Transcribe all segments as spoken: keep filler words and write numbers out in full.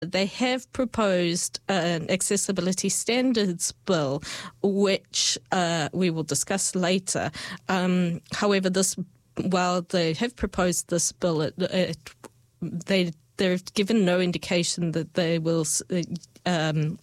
They have proposed an accessibility standards bill, which uh, we will discuss later. Um, however, this while they have proposed this bill, it, it, they they've given no indication that they will um,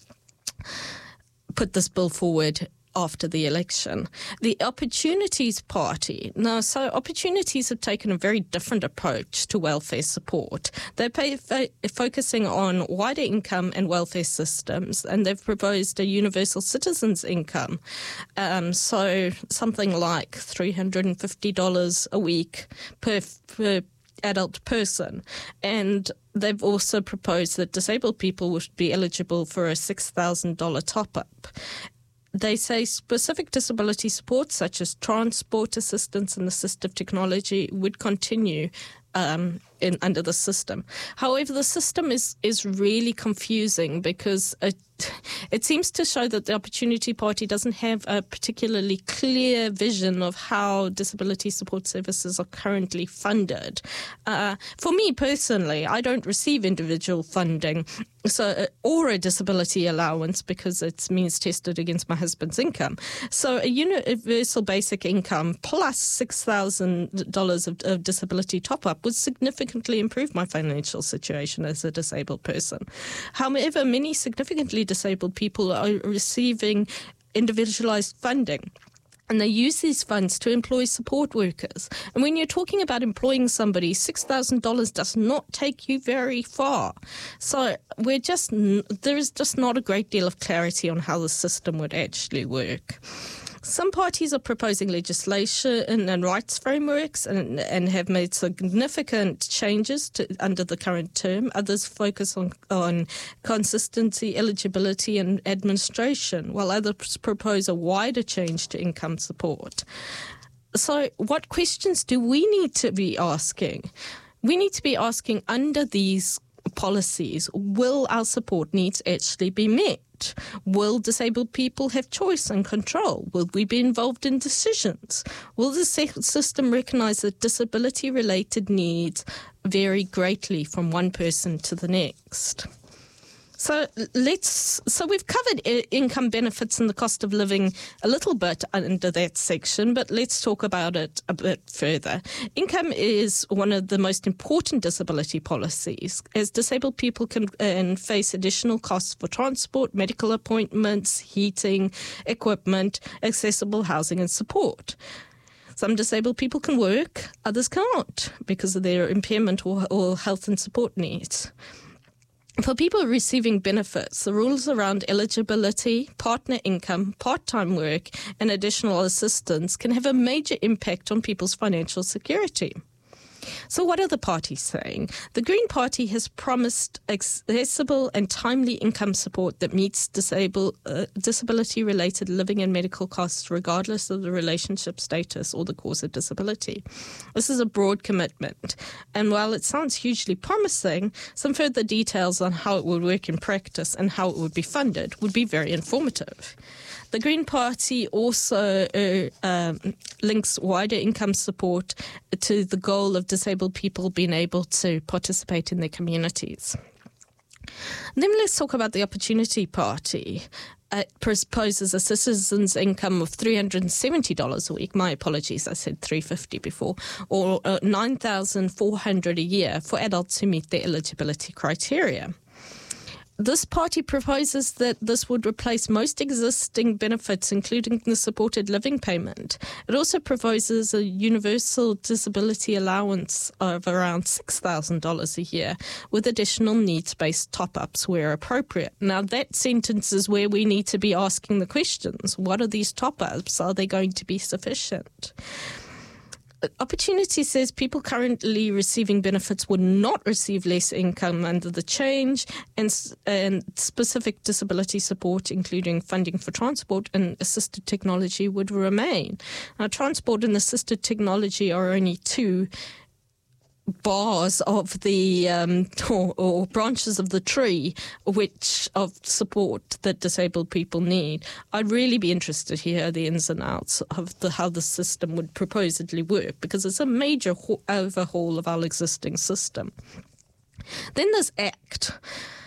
put this bill forward after the election. The Opportunities Party. Now, so Opportunities have taken a very different approach to welfare support. They're pay, fo- focusing on wider income and welfare systems, and they've proposed a universal citizens income. Um, so something like three hundred fifty dollars a week per, per adult person. And they've also proposed that disabled people would be eligible for a six thousand dollars top-up. They say specific disability support, such as transport assistance and assistive technology, would continue um, in under the system. However, the system is, is really confusing because it, it seems to show that the Opportunity Party doesn't have a particularly clear vision of how disability support services are currently funded. Uh, for me personally, I don't receive individual funding so or a disability allowance because it's means tested against my husband's income. So a universal basic income plus six thousand dollars of, of disability top-up would significantly improve my financial situation as a disabled person. However, many significantly disabled people are receiving individualized funding, and they use these funds to employ support workers. And when you're talking about employing somebody, six thousand dollars does not take you very far. So we're just there is just not a great deal of clarity on how the system would actually work. Some parties are proposing legislation and rights frameworks and, and have made significant changes to, under the current term. Others focus on, on consistency, eligibility and administration, while others propose a wider change to income support. So what questions do we need to be asking? We need to be asking, under these policies, will our support needs actually be met? Will disabled people have choice and control? Will we be involved in decisions? Will the system recognise that disability-related needs vary greatly from one person to the next? So let's. So we've covered income benefits and the cost of living a little bit under that section, but let's talk about it a bit further. Income is one of the most important disability policies, as disabled people can uh, face additional costs for transport, medical appointments, heating, equipment, accessible housing and support. Some disabled people can work, others can't because of their impairment or, or health and support needs. For people receiving benefits, the rules around eligibility, partner income, part-time work, and additional assistance can have a major impact on people's financial security. So what are the parties saying? The Green Party has promised accessible and timely income support that meets disabled, uh, disability-related living and medical costs regardless of the relationship status or the cause of disability. This is a broad commitment, and while it sounds hugely promising, some further details on how it would work in practice and how it would be funded would be very informative. The Green Party also uh, um, links wider income support to the goal of disabled people being able to participate in their communities. And then let's talk about the Opportunity Party. It proposes a citizen's income of three hundred seventy dollars a week. My apologies, I said three hundred fifty dollars before, or uh, nine thousand four hundred dollars a year for adults who meet their eligibility criteria. This party proposes that this would replace most existing benefits, including the supported living payment. It also proposes a universal disability allowance of around six thousand dollars a year, with additional needs-based top-ups where appropriate. Now, that sentence is where we need to be asking the questions. What are these top-ups? Are they going to be sufficient? Opportunity says people currently receiving benefits would not receive less income under the change, and, and specific disability support, including funding for transport and assisted technology, would remain. Now, transport and assisted technology are only two bars of the um, or, or branches of the tree which of support that disabled people need. I'd really be interested to hear the ins and outs of the, how the system would proposedly work, because it's a major ho- overhaul of our existing system. Then there's ACT.